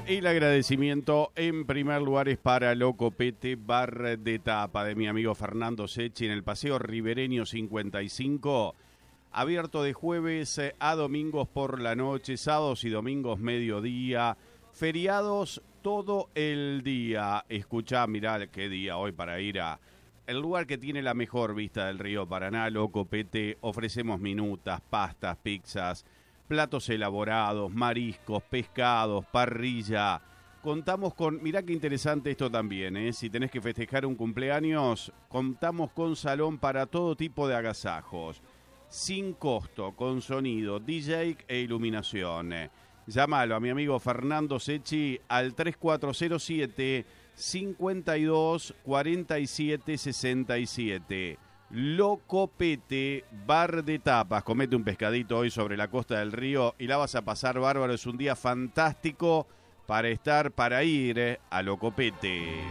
El agradecimiento en primer lugar es para Locopete Bar de Tapa de mi amigo Fernando Secchi en el Paseo Ribereño 55, abierto de jueves a domingos por la noche, sábados y domingos mediodía, feriados todo el día. Escuchá, mirá qué día hoy para ir a el lugar que tiene la mejor vista del río Paraná, Locopete. Ofrecemos minutas, pastas, pizzas, platos elaborados, mariscos, pescados, parrilla. Contamos con, mirá qué interesante esto también, si tenés que festejar un cumpleaños, contamos con salón para todo tipo de agasajos, sin costo, con sonido, DJ e iluminación. Llámalo a mi amigo Fernando Secchi al 3407 52 47 67. Locopete Bar de Tapas. Comete un pescadito hoy sobre la costa del río y la vas a pasar bárbaro. Es un día fantástico para ir a Locopete.